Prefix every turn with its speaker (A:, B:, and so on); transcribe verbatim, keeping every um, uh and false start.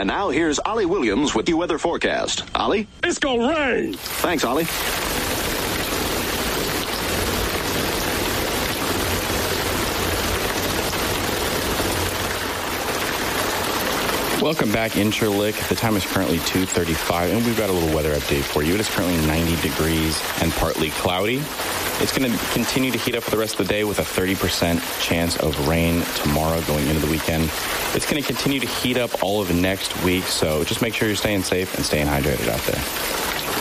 A: And now here's Ollie Williams with the weather forecast. Ollie?
B: It's gonna rain.
A: Thanks, Ollie.
C: Welcome back, Incirlik. The time is currently two thirty-five, and we've got a little weather update for you. It is currently ninety degrees and partly cloudy. It's going to continue to heat up for the rest of the day with a thirty percent chance of rain tomorrow going into the weekend. It's going to continue to heat up all of next week, so just make sure you're staying safe and staying hydrated out there.